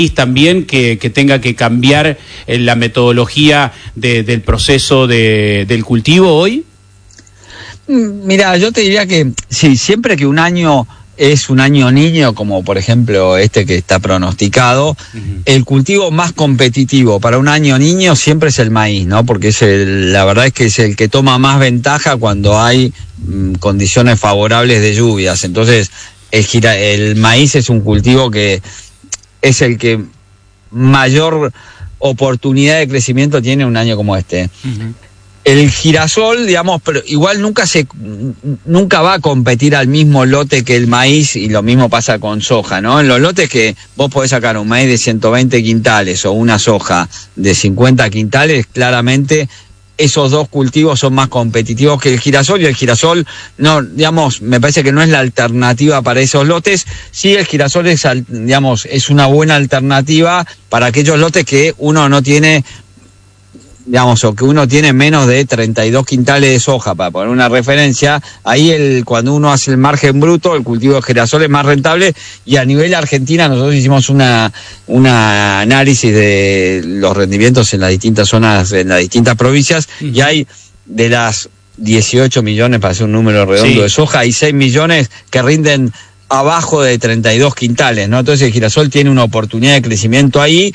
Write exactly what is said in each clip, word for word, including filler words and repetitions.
también que, que tenga que cambiar la metodología de, del proceso de, del cultivo hoy? Mira, yo te diría que sí, siempre que un año es un año niño, como por ejemplo este que está pronosticado, uh-huh. el cultivo más competitivo para un año niño siempre es el maíz, ¿no? Porque es el, la verdad es que es el que toma más ventaja cuando hay mm, condiciones favorables de lluvias. Entonces, el, gira, el maíz es un cultivo que es el que mayor oportunidad de crecimiento tiene un año como este. Uh-huh. El girasol, digamos, pero igual nunca se nunca va a competir al mismo lote que el maíz, y lo mismo pasa con soja, ¿no? En los lotes que vos podés sacar un maíz de ciento veinte quintales o una soja de cincuenta quintales, claramente esos dos cultivos son más competitivos que el girasol, y el girasol, no, digamos, me parece que no es la alternativa para esos lotes. Sí, el girasol es, digamos, es una buena alternativa para aquellos lotes que uno no tiene, digamos, o que uno tiene menos de treinta y dos quintales de soja, para poner una referencia. Ahí el cuando uno hace el margen bruto, el cultivo de girasol es más rentable, y a nivel Argentina nosotros hicimos una una análisis de los rendimientos en las distintas zonas, en las distintas provincias, uh-huh. y hay de las dieciocho millones, para hacer un número redondo, sí. de soja, hay seis millones que rinden abajo de treinta y dos quintales, ¿no? Entonces el girasol tiene una oportunidad de crecimiento ahí.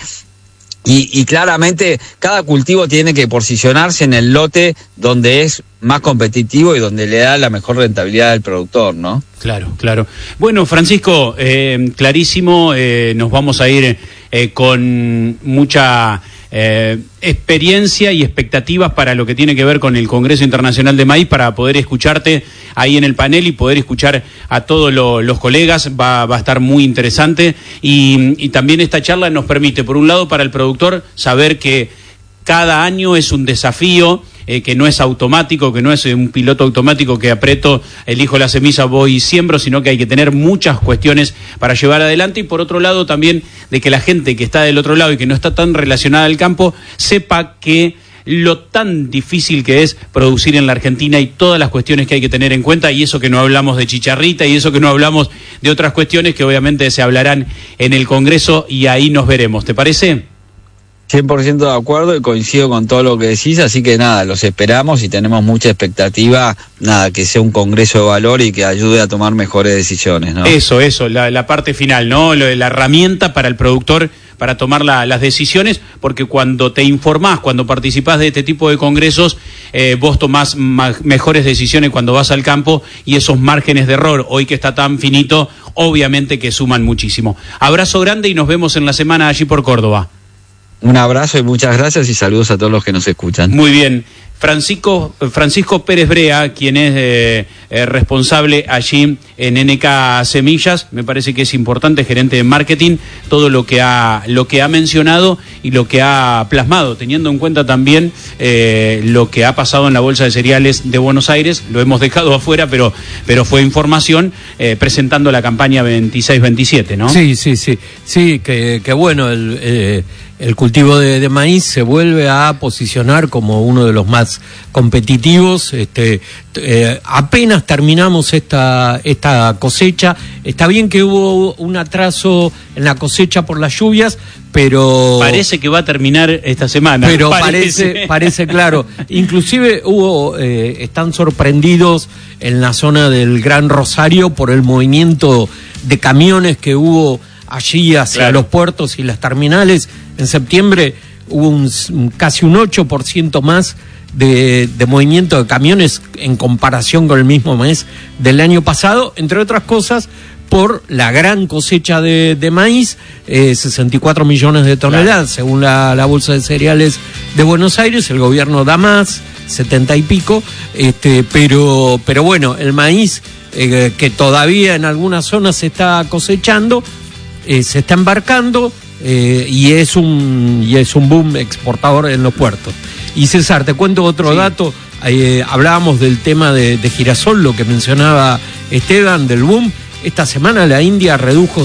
Y, y claramente cada cultivo tiene que posicionarse en el lote donde es más competitivo y donde le da la mejor rentabilidad al productor, ¿no? Claro, claro. Bueno, Francisco, eh, clarísimo, eh, nos vamos a ir eh, con mucha eh, experiencia y expectativas para lo que tiene que ver con el Congreso Internacional de Maíz, para poder escucharte ahí en el panel y poder escuchar a todos lo, los colegas. Va, va a estar muy interesante, y, y también esta charla nos permite, por un lado, para el productor saber que cada año es un desafío, eh, que no es automático, que no es un piloto automático que aprieto, elijo la semilla, voy y siembro, sino que hay que tener muchas cuestiones para llevar adelante. Y por otro lado también de que la gente que está del otro lado y que no está tan relacionada al campo sepa que lo tan difícil que es producir en la Argentina y todas las cuestiones que hay que tener en cuenta, y eso que no hablamos de chicharrita, y eso que no hablamos de otras cuestiones que obviamente se hablarán en el Congreso, y ahí nos veremos. ¿Te parece? cien por ciento de acuerdo, y coincido con todo lo que decís, así que nada, los esperamos y tenemos mucha expectativa, nada, que sea un congreso de valor y que ayude a tomar mejores decisiones, ¿no? Eso, eso, la, la parte final, ¿no? Lo de la herramienta para el productor para tomar la, las decisiones, porque cuando te informás, cuando participás de este tipo de congresos, eh, vos tomás ma- mejores decisiones cuando vas al campo, y esos márgenes de error, hoy que está tan finito, obviamente que suman muchísimo. Abrazo grande y nos vemos en la semana allí por Córdoba. Un abrazo y muchas gracias, y saludos a todos los que nos escuchan. Muy bien. Francisco, Francisco Pérez Brea, quien es eh, eh, responsable allí en N K Semillas, me parece que es importante, gerente de marketing, todo lo que ha lo que ha mencionado y lo que ha plasmado, teniendo en cuenta también eh, lo que ha pasado en la Bolsa de Cereales de Buenos Aires. Lo hemos dejado afuera, pero pero fue información, eh, presentando la campaña veintiséis veintisiete, ¿no? Sí, sí, sí, sí, que, que bueno, el... Eh... El cultivo de, de maíz se vuelve a posicionar como uno de los más competitivos. Este, eh, apenas terminamos esta, esta cosecha. Está bien que hubo un atraso en la cosecha por las lluvias, pero... Parece que va a terminar esta semana. Pero parece, parece, parece claro. Inclusive hubo, eh, están sorprendidos en la zona del Gran Rosario por el movimiento de camiones que hubo allí hacia claro. los puertos y las terminales. En septiembre hubo un, casi un ocho por ciento más de, de movimiento de camiones en comparación con el mismo mes del año pasado, entre otras cosas por la gran cosecha de, de maíz, eh, sesenta y cuatro millones de toneladas, claro. según la, la Bolsa de Cereales de Buenos Aires. El gobierno da más, setenta y pico, este, pero, pero bueno, el maíz eh, que todavía en algunas zonas se está cosechando, Eh, se está embarcando eh, y es un y es un boom exportador en los puertos. Y César, te cuento otro sí. dato. Eh, hablábamos del tema de, de girasol, lo que mencionaba Esteban, del boom. Esta semana la India redujo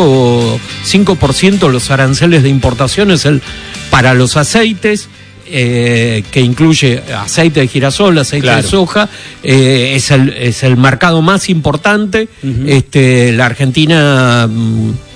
cinco por ciento los aranceles de importaciones el, para los aceites, eh, que incluye aceite de girasol, aceite claro. de soja. Eh, es, el, es el mercado más importante. Uh-huh. Este, la Argentina...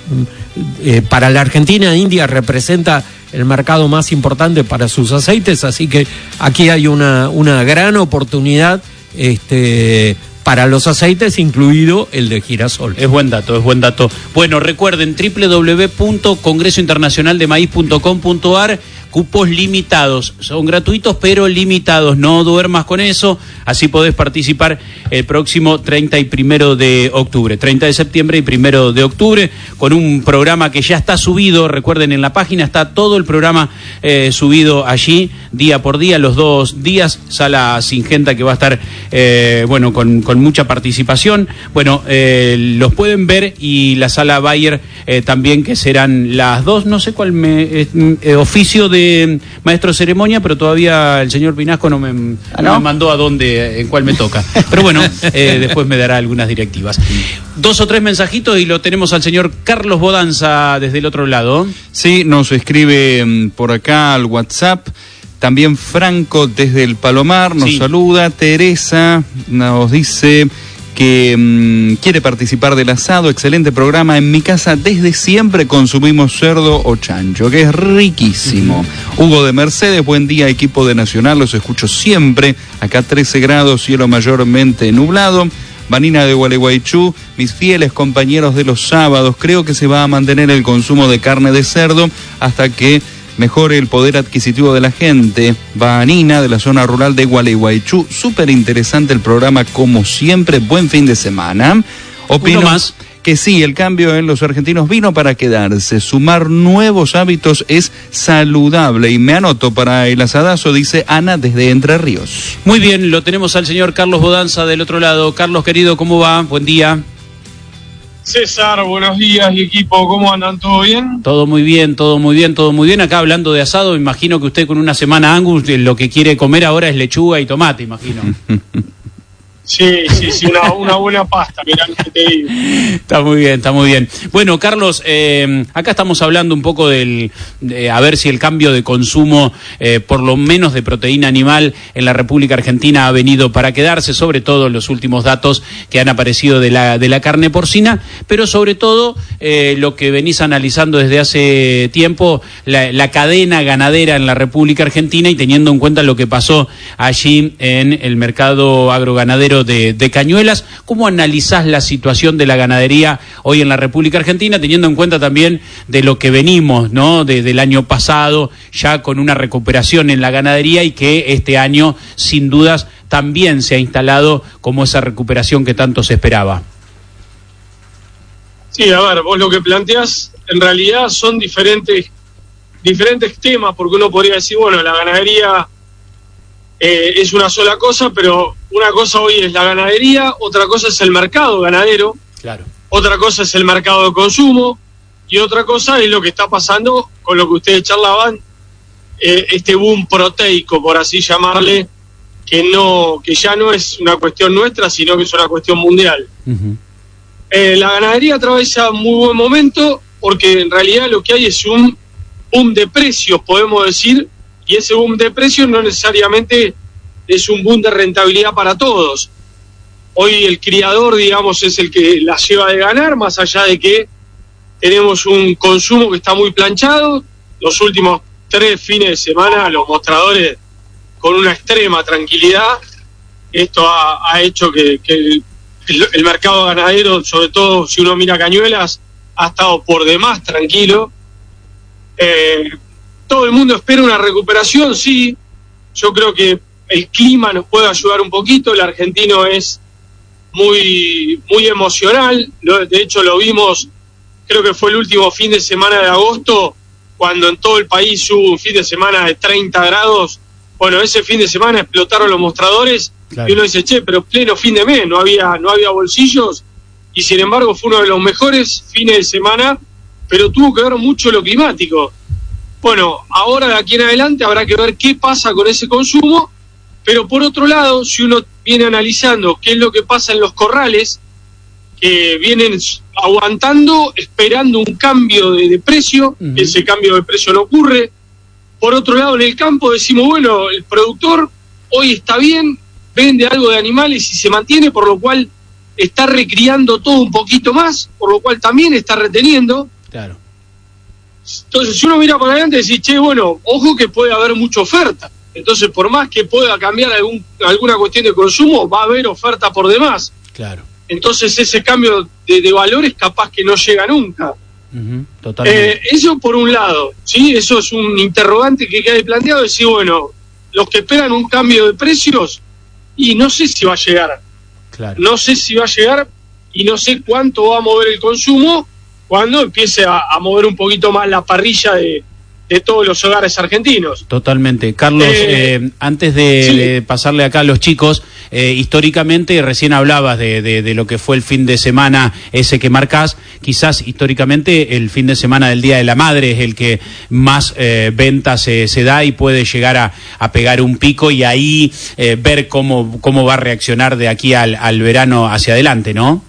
eh, para la Argentina, India representa el mercado más importante para sus aceites, así que aquí hay una, una gran oportunidad este, para los aceites, incluido el de girasol. Es buen dato, es buen dato. Bueno, recuerden, doble u doble u doble u punto congreso internacional de maíz punto com punto a r, cupos limitados, son gratuitos pero limitados, no duermas con eso, así podés participar el próximo treinta y primero de octubre, treinta de septiembre y primero de octubre, con un programa que ya está subido, recuerden, en la página está todo el programa eh, subido allí, día por día, los dos días, sala Singenta que va a estar, eh, bueno, con, con mucha participación, bueno, eh, los pueden ver, y la sala Bayer eh, también, que serán las dos, no sé cuál me, eh, eh, oficio de maestro de ceremonia, pero todavía el señor Pinasco no me, ¿Ah, no? no me mandó a dónde, en cuál me toca. Pero bueno, eh, después me dará algunas directivas. Dos o tres mensajitos y lo tenemos al señor Carlos Bodanza desde el otro lado. Sí, nos escribe um, por acá al WhatsApp. También Franco desde el Palomar nos Sí. saluda. Teresa nos dice que mmm, quiere participar del asado. Excelente programa. En mi casa desde siempre consumimos cerdo o chancho, que es riquísimo. Uh-huh. Hugo de Mercedes, buen día, equipo de Nacional, los escucho siempre. Acá trece grados, cielo mayormente nublado. Vanina de Gualeguaychú, mis fieles compañeros de los sábados, creo que se va a mantener el consumo de carne de cerdo hasta que mejore el poder adquisitivo de la gente. Vanina, de la zona rural de Gualeguaychú, súper interesante el programa como siempre, buen fin de semana. Opino Uno más. que sí, el cambio en los argentinos vino para quedarse, sumar nuevos hábitos es saludable, y me anoto para el asadazo, dice Ana desde Entre Ríos. Muy bien, lo tenemos al señor Carlos Bodanza del otro lado. Carlos, querido, ¿cómo va? Buen día. César, buenos días, y equipo, ¿cómo andan? ¿Todo bien? Todo muy bien, todo muy bien, todo muy bien. Acá hablando de asado, imagino que usted con una semana Angus lo que quiere comer ahora es lechuga y tomate, imagino. Sí, sí, sí, una, una buena pasta, mirá lo que te digo. Está muy bien, está muy bien. Bueno, Carlos, eh, acá estamos hablando un poco del, de, a ver si el cambio de consumo, eh, por lo menos de proteína animal en la República Argentina ha venido para quedarse, sobre todo en los últimos datos que han aparecido de la, de la carne porcina, pero sobre todo eh, lo que venís analizando desde hace tiempo, la, la cadena ganadera en la República Argentina, y teniendo en cuenta lo que pasó allí en el mercado agroganadero De, de Cañuelas. ¿Cómo analizás la situación de la ganadería hoy en la República Argentina, teniendo en cuenta también de lo que venimos, ¿no? de, del año pasado, ya con una recuperación en la ganadería, y que este año, sin dudas, también se ha instalado como esa recuperación que tanto se esperaba? Sí, a ver, vos lo que planteás, en realidad son diferentes, diferentes temas, porque uno podría decir, bueno, la ganadería eh, es una sola cosa, pero una cosa hoy es la ganadería, otra cosa es el mercado ganadero, Claro. otra cosa es el mercado de consumo, y otra cosa es lo que está pasando con lo que ustedes charlaban, eh, este boom proteico, por así llamarle, que no, que ya no es una cuestión nuestra, sino que es una cuestión mundial. Uh-huh. Eh, la ganadería atraviesa un muy buen momento, porque en realidad lo que hay es un boom de precios, podemos decir, y ese boom de precios no necesariamente es un boom de rentabilidad para todos. Hoy el criador, digamos, es el que la lleva de ganar, más allá de que tenemos un consumo que está muy planchado. Los últimos tres fines de semana, los mostradores con una extrema tranquilidad. Esto ha, ha hecho que, que el, el, el mercado ganadero, sobre todo si uno mira Cañuelas, ha estado por demás tranquilo. Eh, todo el mundo espera una recuperación, sí. Yo creo que el clima nos puede ayudar un poquito. El argentino es muy, muy emocional. De hecho, lo vimos, creo que fue el último fin de semana de agosto, cuando en todo el país hubo un fin de semana de treinta grados. Bueno, ese fin de semana explotaron los mostradores. Claro. Y uno dice, che, pero pleno fin de mes, no había, no había bolsillos. Y sin embargo fue uno de los mejores fines de semana, pero tuvo que ver mucho lo climático. Bueno, ahora de aquí en adelante habrá que ver qué pasa con ese consumo. Pero por otro lado, si uno viene analizando qué es lo que pasa en los corrales, que vienen aguantando, esperando un cambio de, de precio, uh-huh. Ese cambio de precio no ocurre. Por otro lado, en el campo decimos, bueno, el productor hoy está bien, vende algo de animales y se mantiene, por lo cual está recriando todo un poquito más, por lo cual también está reteniendo. Claro. Entonces, si uno mira para adelante, decís, che, bueno, ojo que puede haber mucha oferta. Entonces, por más que pueda cambiar algún, alguna cuestión de consumo, va a haber oferta por demás. Claro. Entonces, ese cambio de, de valores capaz que no llega nunca. Uh-huh, totalmente. Eh, eso por un lado, ¿sí? Eso es un interrogante que queda planteado, decir, bueno, los que esperan un cambio de precios, y no sé si va a llegar. Claro. No sé si va a llegar y no sé cuánto va a mover el consumo cuando empiece a, a mover un poquito más la parrilla de, de todos los hogares argentinos. Totalmente. Carlos, eh, eh, antes de, sí. de pasarle acá a los chicos, eh, históricamente, recién hablabas de, de, de lo que fue el fin de semana ese que marcás, quizás históricamente el fin de semana del Día de la Madre es el que más eh, ventas se, se da y puede llegar a, a pegar un pico y ahí eh, ver cómo, cómo va a reaccionar de aquí al, al verano hacia adelante, ¿no?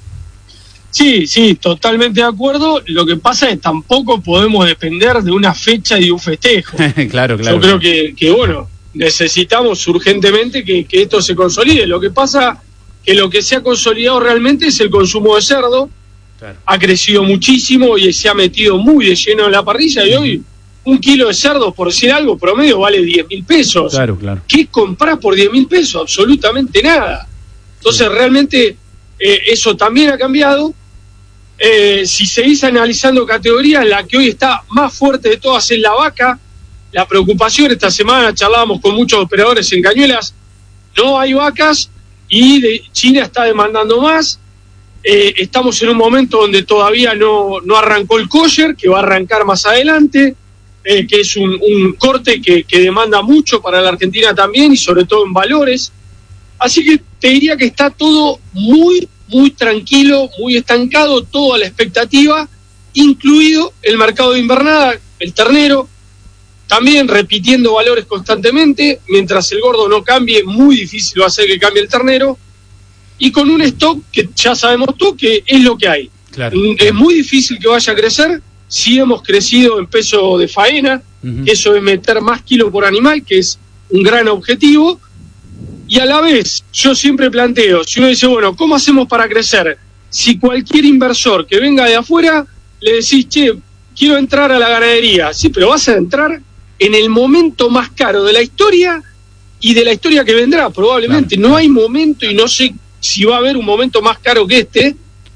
Sí, sí, totalmente de acuerdo. Lo que pasa es que tampoco podemos depender de una fecha y de un festejo. Claro, claro. Yo creo que, que bueno, necesitamos urgentemente que, que esto se consolide. Lo que pasa que lo que se ha consolidado realmente es el consumo de cerdo. Claro. Ha crecido muchísimo y se ha metido muy de lleno en la parrilla, y hoy un kilo de cerdo, por decir algo, promedio vale diez mil pesos. Claro, claro. ¿Qué compras por diez mil pesos? Absolutamente nada. Entonces, sí. realmente eh, eso también ha cambiado. Eh, si seguís analizando categorías, la que hoy está más fuerte de todas es la vaca. La preocupación, esta semana charlábamos con muchos operadores en Cañuelas, no hay vacas y de China está demandando más. Eh, estamos en un momento donde todavía no, no arrancó el kosher, que va a arrancar más adelante, eh, que es un, un corte que, que demanda mucho para la Argentina también, y sobre todo en valores. Así que te diría que está todo muy, muy tranquilo, muy estancado, todo a la expectativa, incluido el mercado de invernada, el ternero, también repitiendo valores constantemente. Mientras el gordo no cambie, muy difícil va a ser que cambie el ternero, y con un stock que ya sabemos tú que es lo que hay. Claro, es claro. muy difícil que vaya a crecer. Sí hemos crecido en peso de faena, uh-huh. Eso es meter más kilos por animal, que es un gran objetivo. Y a la vez, yo siempre planteo, si uno dice, bueno, ¿cómo hacemos para crecer? Si cualquier inversor que venga de afuera, le decís, che, quiero entrar a la ganadería. Sí, pero vas a entrar en el momento más caro de la historia y de la historia que vendrá, probablemente. Claro. No hay momento, y no sé si va a haber un momento más caro que este.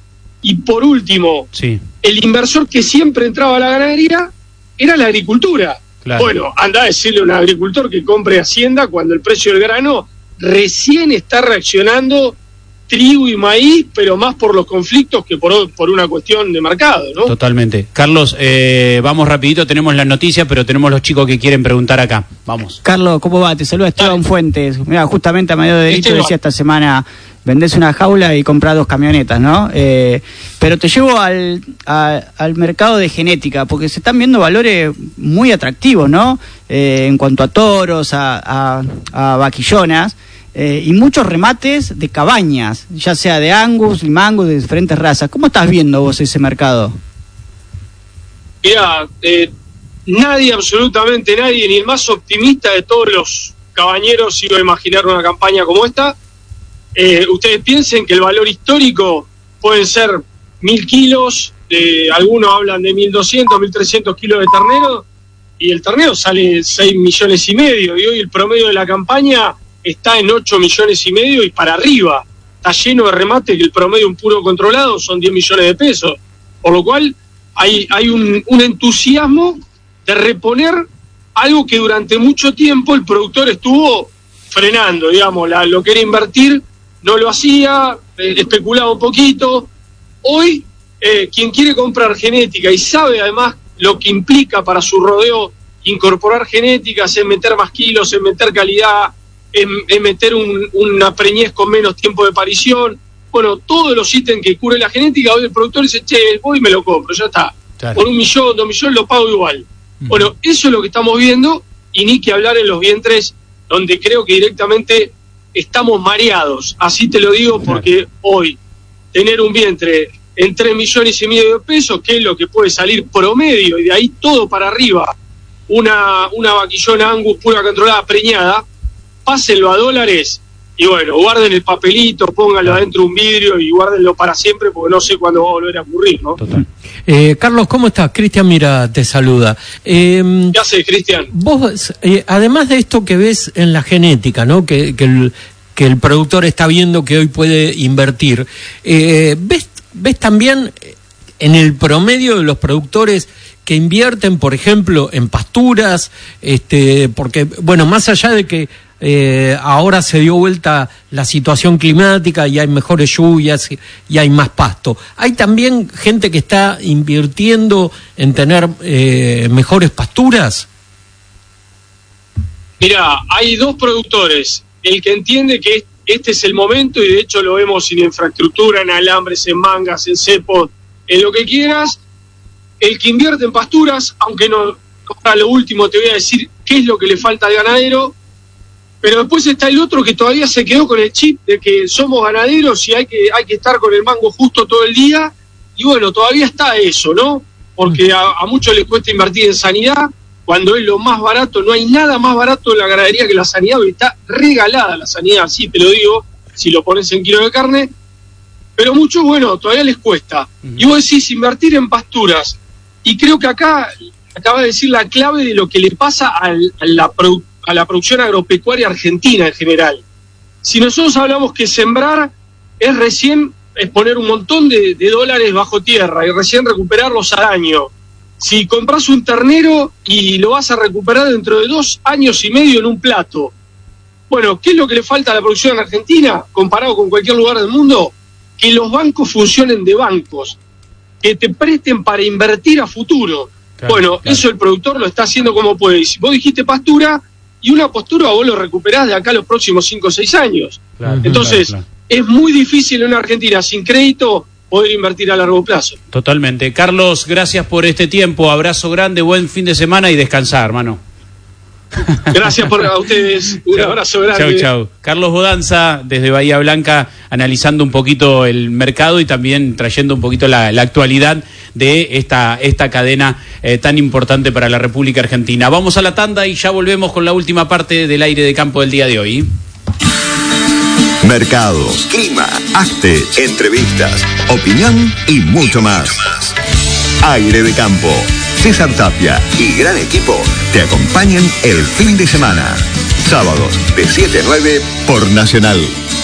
Y por último, sí. el inversor que siempre entraba a la ganadería era la agricultura. Claro. Bueno, anda a decirle a un agricultor que compre Hacienda cuando el precio del grano recién está reaccionando, trigo y maíz, pero más por los conflictos que por, por una cuestión de mercado, ¿no? Totalmente. Carlos, eh, vamos rapidito, tenemos las noticias, pero tenemos los chicos que quieren preguntar acá. Vamos. Carlos, ¿cómo va? Te saluda Esteban Fuentes. Mira, justamente a medio de derecho Esteban. decía esta semana, vendés una jaula y comprás dos camionetas, ¿no? Eh, pero te llevo al, a, al mercado de genética, porque se están viendo valores muy atractivos, ¿no? Eh, en cuanto a toros, a, a, a vaquillonas, eh, y muchos remates de cabañas, ya sea de Angus y Mangus, de diferentes razas. ¿Cómo estás viendo vos ese mercado? Mirá, eh, nadie, absolutamente nadie, ni el más optimista de todos los cabañeros iba a imaginar una campaña como esta. Eh, ustedes piensen que el valor histórico pueden ser mil kilos, de, algunos hablan de mil doscientos, mil trescientos kilos de ternero, y el ternero sale seis millones y medio, y hoy el promedio de la campaña está en ocho millones y medio y para arriba. Está lleno de remate, que el promedio un puro controlado son diez millones de pesos. Por lo cual hay, hay un, un entusiasmo de reponer algo que durante mucho tiempo el productor estuvo frenando, digamos, la, lo que era invertir no lo hacía, eh, especulaba un poquito. Hoy, eh, quien quiere comprar genética y sabe además lo que implica para su rodeo incorporar genéticas, en meter más kilos, en meter calidad, en, en meter un, una preñez con menos tiempo de parición, bueno, todos los ítems que cubre la genética, hoy el productor dice, che, voy y me lo compro, ya está. Claro. Por un millón, dos millones lo pago igual. Uh-huh. Bueno, eso es lo que estamos viendo, y ni que hablar en los vientres, donde creo que directamente estamos mareados, así te lo digo, porque hoy tener un vientre en tres millones y medio de pesos, que es lo que puede salir promedio, y de ahí todo para arriba, una, una vaquillona Angus pura controlada, preñada, pásenlo a dólares, y bueno, guarden el papelito, pónganlo adentro de un vidrio y guárdenlo para siempre porque no sé cuándo va a volver a ocurrir, ¿no? Total. Eh, Carlos, ¿cómo estás? Cristian Mira te saluda. Eh, ¿Qué haces, Cristian? Vos, eh, además de esto que ves en la genética, ¿no? Que, que, el, que el productor está viendo que hoy puede invertir, eh, ¿ves, ves también en el promedio de los productores que invierten, por ejemplo, en pasturas? Este, porque, bueno, más allá de que Eh, ahora se dio vuelta la situación climática y hay mejores lluvias y, y hay más pasto. Hay también gente que está invirtiendo en tener eh, mejores pasturas. Mirá, hay dos productores. El que entiende que este es el momento, y de hecho lo vemos en infraestructura, en alambres, en mangas, en cepos, en lo que quieras. El que invierte en pasturas, aunque no, para lo último te voy a decir qué es lo que le falta al ganadero. Pero después está el otro que todavía se quedó con el chip de que somos ganaderos y hay que hay que estar con el mango justo todo el día. Y bueno, todavía está eso, ¿no? Porque a, a muchos les cuesta invertir en sanidad, cuando es lo más barato. No hay nada más barato en la ganadería que la sanidad, porque está regalada la sanidad, así te lo digo, si lo pones en kilo de carne. Pero muchos, bueno, todavía les cuesta. Uh-huh. Y vos decís, invertir en pasturas. Y creo que acá acaba de decir la clave de lo que le pasa al, a la producción, a la producción agropecuaria argentina en general. Si nosotros hablamos que sembrar es recién es poner un montón de, de dólares bajo tierra y recién recuperarlos al año. Si compras un ternero y lo vas a recuperar dentro de dos años y medio en un plato. Bueno, ¿qué es lo que le falta a la producción en Argentina comparado con cualquier lugar del mundo? Que los bancos funcionen de bancos, que te presten para invertir a futuro. Claro, bueno, claro. Eso el productor lo está haciendo como puede. Y si vos dijiste pastura, y una postura vos lo recuperás de acá a los próximos cinco o seis años. Claro, Entonces, claro, claro. Es muy difícil en una Argentina sin crédito poder invertir a largo plazo. Totalmente. Carlos, gracias por este tiempo. Abrazo grande, buen fin de semana y descansar, hermano. Gracias por a ustedes. Un chau, abrazo grande. Chau, chau. Carlos Bodanza, desde Bahía Blanca, analizando un poquito el mercado y también trayendo un poquito la, la actualidad de esta, esta cadena eh, tan importante para la República Argentina. Vamos a la tanda y ya volvemos con la última parte del aire de campo del día de hoy. Mercados, clima, arte, entrevistas, opinión y mucho más. Aire de campo. César Tapia y gran equipo te acompañan el fin de semana. Sábados de siete a nueve por Nacional.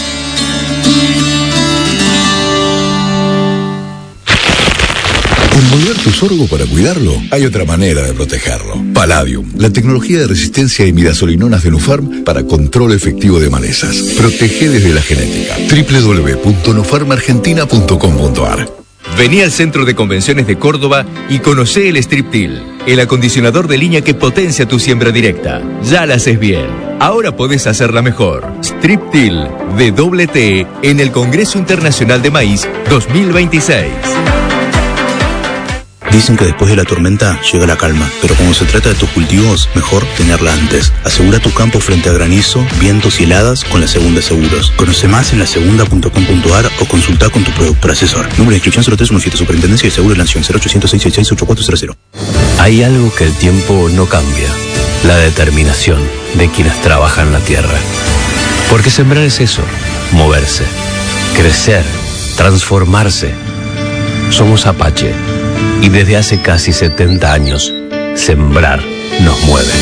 Envolver tu sorgo para cuidarlo, hay otra manera de protegerlo. Palladium, la tecnología de resistencia a imidazolinonas de Nufarm para control efectivo de malezas. Protege desde la genética. doble u doble u doble u punto nufarm argentina punto com punto a r. Vení al Centro de Convenciones de Córdoba y conocé el Strip-Till, el acondicionador de línea que potencia tu siembra directa. Ya la haces bien, ahora podés hacerla mejor. Strip-Till de doble T en el Congreso Internacional de Maíz dos mil veintiséis. Dicen que después de la tormenta llega la calma, pero cuando se trata de tus cultivos, mejor tenerla antes. Asegura tu campo frente a granizo, vientos y heladas con la Segunda Seguros. Conoce más en la segunda punto com punto a r o consulta con tu productor asesor. Número de inscripción cero tres uno siete, Superintendencia de Seguros de la Nación, cero ochocientos seis sesenta y seis, ochenta y cuatro cero cero. Hay algo que el tiempo no cambia: la determinación de quienes trabajan la tierra. Porque sembrar es eso, moverse, crecer, transformarse. Somos Apache. Y desde hace casi setenta años, sembrar nos mueve.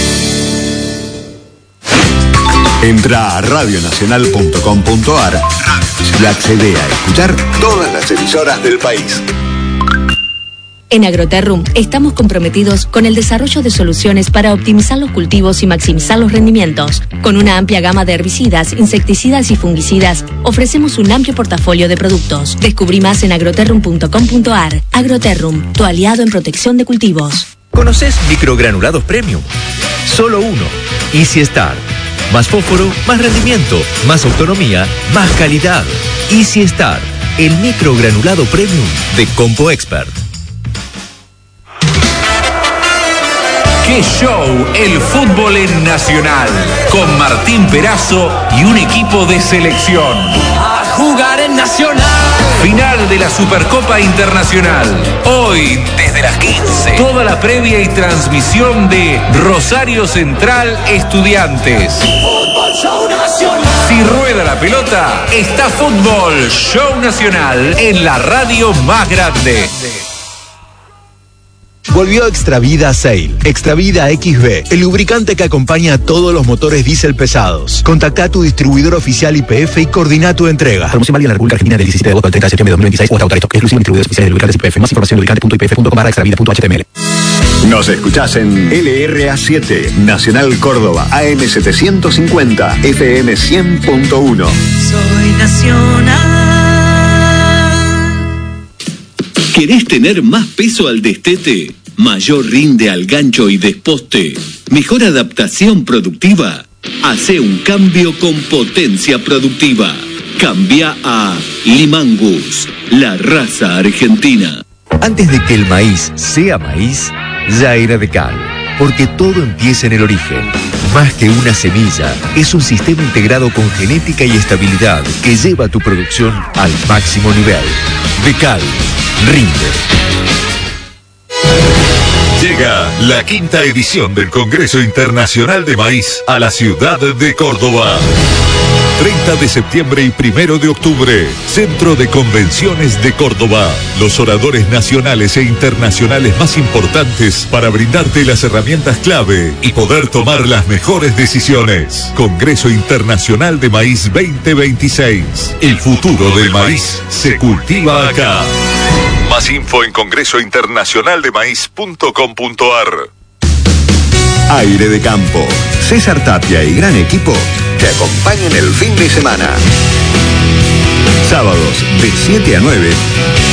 Entra a radio nacional punto com punto a r y accede a escuchar todas las emisoras del país. En Agroterrum estamos comprometidos con el desarrollo de soluciones para optimizar los cultivos y maximizar los rendimientos. Con una amplia gama de herbicidas, insecticidas y fungicidas, ofrecemos un amplio portafolio de productos. Descubrí más en agroterrum punto com punto a r. Agroterrum, tu aliado en protección de cultivos. ¿Conoces microgranulados premium? Solo uno. Easy Start. Más fósforo, más rendimiento, más autonomía, más calidad. Easy Start, el microgranulado premium de Compo Expert. ¡Qué show! El fútbol en Nacional, con Martín Perazo y un equipo de selección. A jugar en Nacional. Final de la Supercopa Internacional. Hoy, desde las quince. Toda la previa y transmisión de Rosario Central Estudiantes. Fútbol Show Nacional. Si rueda la pelota, está Fútbol Show Nacional en la radio más grande. Volvió Extravida Sail. Extravida X B, el lubricante que acompaña a todos los motores diésel pesados. Contacta a tu distribuidor oficial Y P F y coordina tu entrega. Promoción válida en la República Argentina del diecisiete de agosto al treinta de septiembre de dos mil veintiséis o hasta Autorestock. Exclusivo en distribuidores oficiales de lubricantes Y P F. Más información en lubricante punto i p f punto com barra extravida punto h t m l. Nos escuchás en L R A siete, Nacional Córdoba, A M setecientos cincuenta, F M cien punto uno. Soy Nacional. ¿Querés tener más peso al destete? ¿Mayor rinde al gancho y desposte? ¿Mejor adaptación productiva? Hace un cambio con potencia productiva. Cambia a Limangus, la raza argentina. Antes de que el maíz sea maíz, ya era de cal, porque todo empieza en el origen. Más que una semilla, es un sistema integrado con genética y estabilidad que lleva tu producción al máximo nivel. De cal, rinde. Llega la quinta edición del Congreso Internacional de Maíz a la ciudad de Córdoba. treinta de septiembre y primero de octubre, Centro de Convenciones de Córdoba. Los oradores nacionales e internacionales más importantes para brindarte las herramientas clave y poder tomar las mejores decisiones. Congreso Internacional de Maíz veinte veintiséis. El futuro del maíz se cultiva acá. Más info en congreso internacional de maíz punto com punto a r. Aire de Campo. César Tapia y gran equipo te acompañan el fin de semana. Sábados de siete a nueve.